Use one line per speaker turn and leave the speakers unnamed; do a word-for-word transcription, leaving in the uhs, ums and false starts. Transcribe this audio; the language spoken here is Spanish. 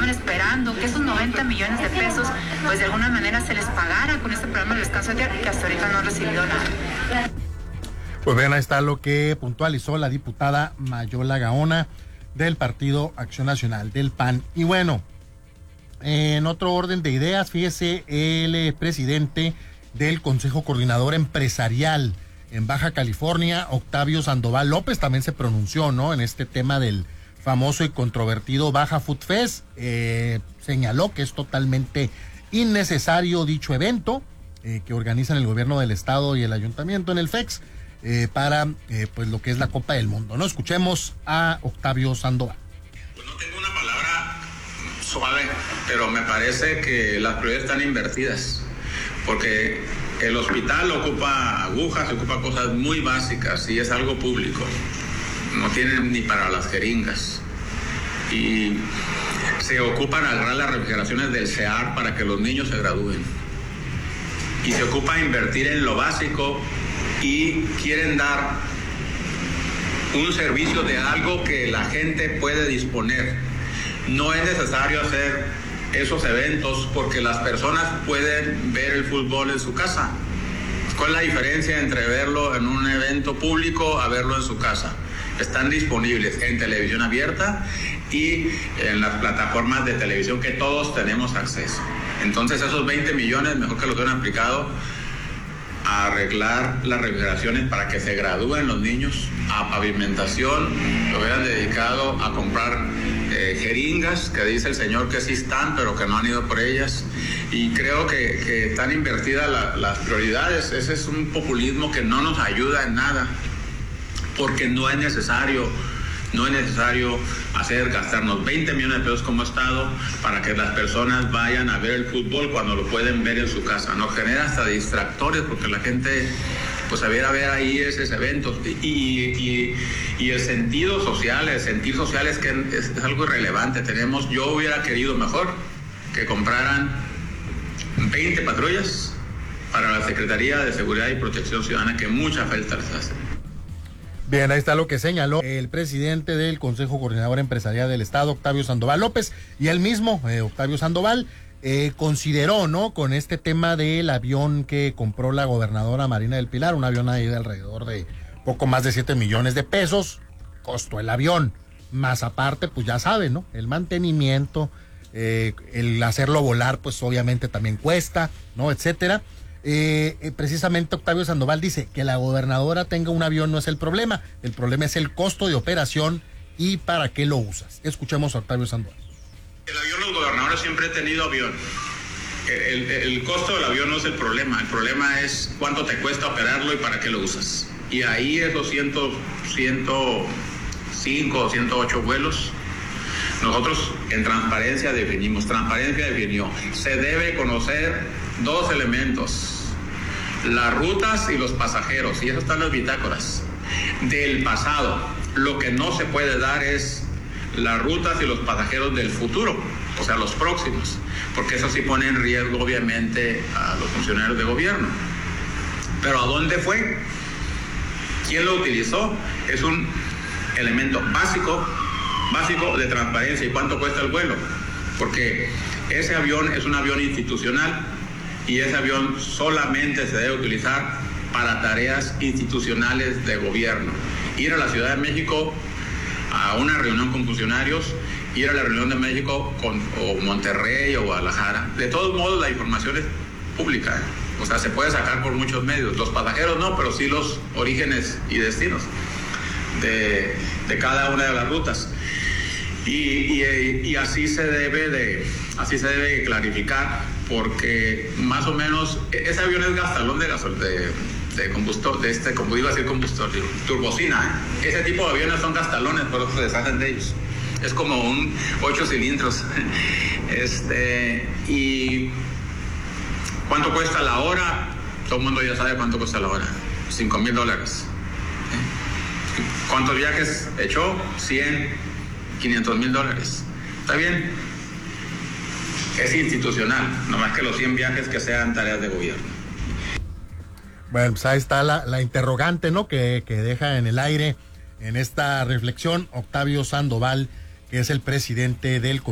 estaban esperando que esos noventa millones de pesos, pues de alguna manera se les pagara con este programa de descanso diario, que hasta ahorita no han recibido nada.
Pues bien, ahí está lo que puntualizó la diputada Mayola Gaona del Partido Acción Nacional, del P A N. Y bueno, en otro orden de ideas, fíjese, el presidente del Consejo Coordinador Empresarial en Baja California, Octavio Sandoval López, también se pronunció, ¿no?, en este tema del famoso y controvertido Baja Food Fest. Eh, señaló que es totalmente innecesario dicho evento eh, que organizan el gobierno del estado y el ayuntamiento en el F E X eh, para eh, pues lo que es la Copa del Mundo, ¿no? Escuchemos a Octavio Sandoval.
Pues no tengo una palabra suave, pero me parece que las prioridades están invertidas, porque el hospital ocupa agujas, ocupa cosas muy básicas y es algo público. No tienen ni para las jeringas. Y se ocupan agarrar las refrigeraciones del C E A R para que los niños se gradúen. Y se ocupa invertir en lo básico y quieren dar un servicio de algo que la gente puede disponer. No es necesario hacer esos eventos porque las personas pueden ver el fútbol en su casa. ¿Cuál es la diferencia entre verlo en un evento público a verlo en su casa? Están disponibles en televisión abierta y en las plataformas de televisión que todos tenemos acceso. Entonces esos veinte millones mejor que los hubieran aplicado a arreglar las refrigeraciones para que se gradúen los niños, a pavimentación, lo hubieran dedicado a comprar eh, jeringas, que dice el señor que sí están, pero que no han ido por ellas. Y creo que, que están invertidas la, las prioridades. Ese es un populismo que no nos ayuda en nada, porque no es necesario, no es necesario hacer, gastarnos veinte millones de pesos como Estado para que las personas vayan a ver el fútbol cuando lo pueden ver en su casa. Nos genera hasta distractores porque la gente pues sabiera ver ahí esos eventos. Y, y, y el sentido social, el sentir social es que es, es algo irrelevante. Tenemos, yo hubiera querido mejor que compraran veinte patrullas para la Secretaría de Seguridad y Protección Ciudadana, que mucha falta les hace.
Bien, ahí está lo que señaló el presidente del Consejo Coordinador Empresarial del Estado, Octavio Sandoval López, y él mismo, eh, Octavio Sandoval, eh, consideró, ¿no?, con este tema del avión que compró la gobernadora Marina del Pilar, un avión ahí de alrededor de poco más de siete millones de pesos, costó el avión, más aparte, pues ya saben, ¿no?, el mantenimiento, eh, el hacerlo volar, pues obviamente también cuesta, ¿no?, etcétera. Eh, eh, precisamente Octavio Sandoval dice que la gobernadora tenga un avión no es el problema, el problema es el costo de operación y para qué lo usas. Escuchemos a Octavio Sandoval.
El avión, los gobernadores siempre han tenido avión. El, el, el costo del avión no es el problema, el problema es cuánto te cuesta operarlo y para qué lo usas. Y ahí esos ciento cinco o ciento ocho vuelos, nosotros en transparencia definimos, transparencia definió, se debe conocer dos elementos, las rutas y los pasajeros, y eso está en las bitácoras del pasado. Lo que no se puede dar es las rutas y los pasajeros del futuro, o sea, los próximos, porque eso sí pone en riesgo obviamente a los funcionarios de gobierno. Pero ¿a dónde fue? ¿Quién lo utilizó? Es un elemento básico, básico de transparencia. ¿Y cuánto cuesta el vuelo? Porque ese avión es un avión institucional y ese avión solamente se debe utilizar para tareas institucionales de gobierno. Ir a la Ciudad de México a una reunión con funcionarios, ir a la reunión de México con o Monterrey o Guadalajara. De todos modos, la información es pública, ¿eh? O sea, se puede sacar por muchos medios. Los pasajeros no, pero sí los orígenes y destinos de, de cada una de las rutas. Y, y, y así se debe de, así se debe clarificar, porque más o menos ese avión es gastalón de gasol, de, de combustor, de este, como iba a decir combustor, turbocina, ¿eh? Ese tipo de aviones son gastalones, por eso se deshacen de ellos. Es como un ocho cilindros. Este, y ¿cuánto cuesta la hora? Todo el mundo ya sabe cuánto cuesta la hora. Cinco mil dólares. ¿Cuántos viajes echó? Cien, quinientos mil dólares. ¿Está bien? Es institucional, nomás que los cien viajes que sean tareas de gobierno.
Bueno, pues ahí está la, la interrogante, ¿no?, que, que deja en el aire en esta reflexión Octavio Sandoval, que es el presidente del